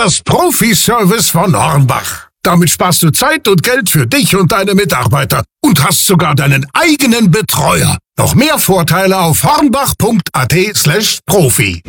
das Profi-Service von Hornbach. Damit sparst du Zeit und Geld für dich und deine Mitarbeiter und hast sogar deinen eigenen Betreuer. Noch mehr Vorteile auf hornbach.at/profi.